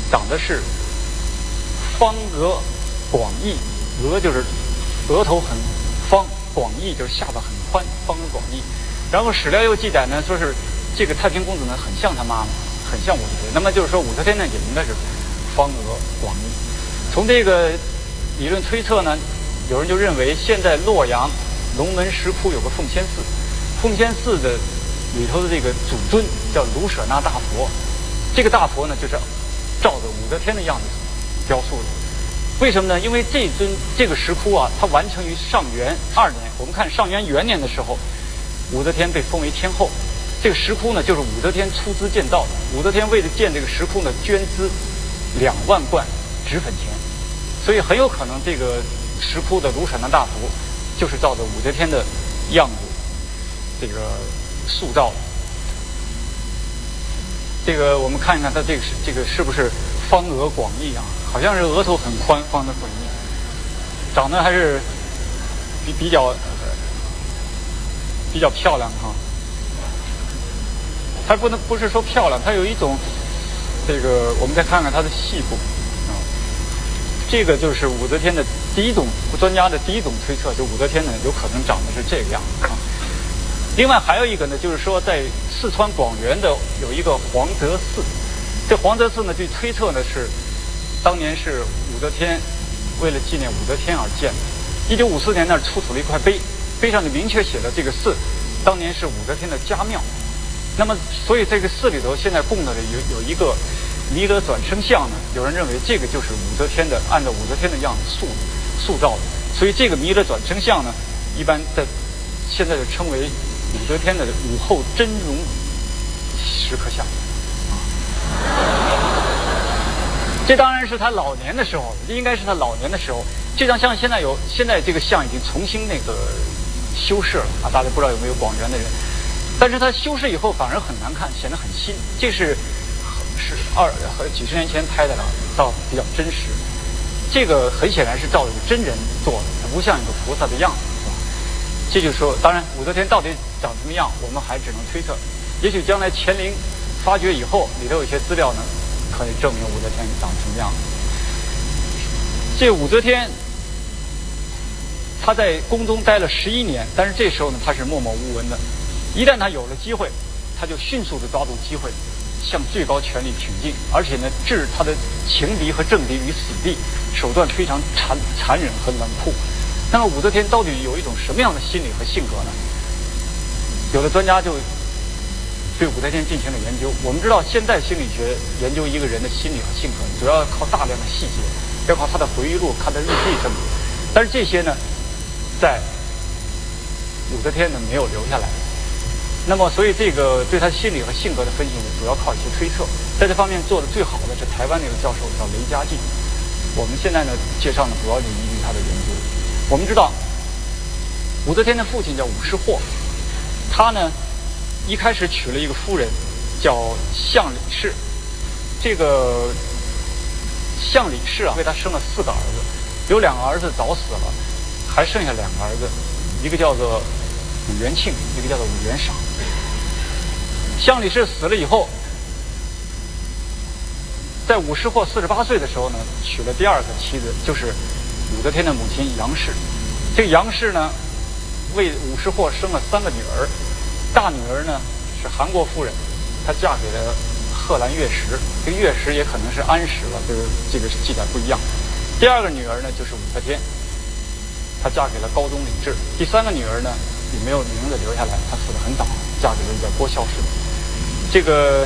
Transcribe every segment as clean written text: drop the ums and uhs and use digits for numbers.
长得是方额广义，额就是额头很方，广义就是下巴很宽，方额广义。然后史料又记载呢，说是这个太平公子呢很像他妈妈，很像武则天。那么就是说武则天呢也应该是方额广义。从这个理论推测呢，有人就认为现在洛阳龙门石窟有个奉先寺，奉先寺的里头的这个主尊叫卢舍那大佛，这个大佛呢就是照着武则天的样子雕塑的。为什么呢？因为这个石窟啊，它完成于上元2年。我们看上元元年的时候，武则天被封为天后。这个石窟呢，就是武则天出资建造的。武则天为了建这个石窟呢，捐资2万贯纸粉钱，所以很有可能这个石窟的卢舍那大佛就是照着武则天的样子这个塑造的。这个我们看一看它这个是不是方额广义啊？好像是额头很宽，方额广义，长得还是比较漂亮哈。它不是说漂亮，它有一种这个，我们再看看它的细部啊。这个就是武则天的专家的第一种推测，就武则天呢有可能长得是这个样子啊。另外还有一个呢，就是说在四川广元的有一个黄德寺，这黄德寺呢，据推测呢是当年是武则天为了纪念武则天而建的。1954年那儿出土了一块碑，碑上就明确写了这个寺当年是武则天的家庙。那么所以这个寺里头现在供的有一个弥勒转生像呢，有人认为这个就是武则天的，按照武则天的样子塑造的。所以这个弥勒转生像呢，一般现在就称为武则天的武后真容石刻像。这当然是他老年的时候，应该是他老年的时候。这张像现在这个像已经重新那个修饰了啊，大家不知道有没有广元的人？但是它修饰以后反而很难看，显得很新。这是几十年前拍的了，倒比较真实。这个很显然是照着真人做的，它不像一个菩萨的样子，是吧？这就是说，当然武则天到底长什么样，我们还只能推测。也许将来乾陵发掘以后，里头有些资料呢，可以证明武则天长什么样子。这武则天，她在宫中待了11年，但是这时候呢，她是默默无闻的。一旦她有了机会，她就迅速地抓住机会，向最高权力挺进，而且呢，置她的情敌和政敌于死地，手段非常残忍和冷酷。那么武则天到底有一种什么样的心理和性格呢？有的专家就对武则天进行了研究。我们知道，现代心理学研究一个人的心理和性格，主要靠大量的细节，要靠他的回忆录、他的日记等。但是这些呢，在武则天呢没有留下来。那么，所以这个对他心理和性格的分析呢，主要靠一些推测。在这方面做的最好的是台湾那个教授叫雷家进。我们现在呢介绍呢，主要就依据他的研究。我们知道，武则天的父亲叫武士霍，他呢一开始娶了一个夫人叫向李氏。这个向李氏啊，为他生了4个儿子，有2个儿子早死了，还剩下2个儿子，一个叫做武元庆，一个叫做武元赏。向李氏死了以后，在武士霍48岁的时候呢，娶了第2个妻子，就是武则天的母亲杨氏。这个杨氏呢，为武士霍生了3个女儿，大女儿呢是韩国夫人，她嫁给了贺兰月石，这个月石也可能是安石了，这个记载不一样。第2个女儿呢就是武则天，她嫁给了高宗李治。第3个女儿呢也没有名字留下来，她死得很早，嫁给了一个郭孝氏。这个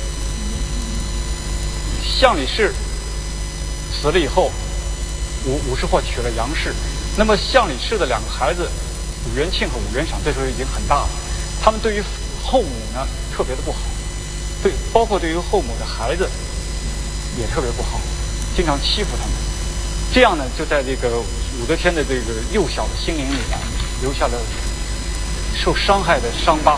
向李氏死了以后，武士霍娶了杨氏。那么向李氏的2个孩子武元庆和武元赏这时候已经很大了，他们对于后母呢特别的不好，包括对于后母的孩子也特别不好，经常欺负他们。这样呢，就在这个武则天的这个幼小的心灵里啊，留下了受伤害的伤疤。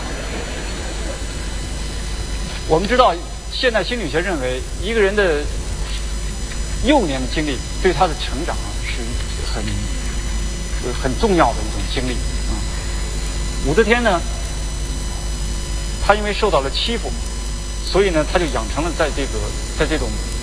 我们知道，现代心理学认为，一个人的幼年的经历对他的成长是很重要的一种经历。武则天呢，她因为受到了欺负，所以呢，她就养成了在这种